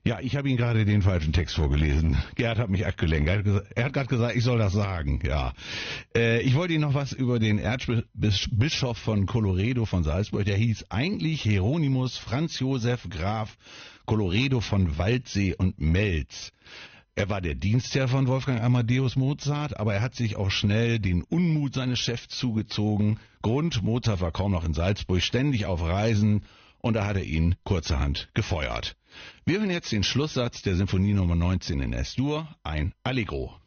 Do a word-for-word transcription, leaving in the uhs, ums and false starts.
Ja, ich habe Ihnen gerade den falschen Text vorgelesen. Gerd hat mich abgelenkt. Er hat, gesa- er hat gerade gesagt, ich soll das sagen. Ja, äh, ich wollte Ihnen noch was über den Erzbischof von Colloredo von Salzburg. Der hieß eigentlich Hieronymus Franz Josef Graf Colloredo von Waldsee und Melz. Er war der Dienstherr von Wolfgang Amadeus Mozart, aber er hat sich auch schnell den Unmut seines Chefs zugezogen. Grund, Mozart war kaum noch in Salzburg, ständig auf Reisen, und da hat er ihn kurzerhand gefeuert. Wir hören jetzt den Schlusssatz der Sinfonie Nummer neunzehn in S-Dur, ein Allegro.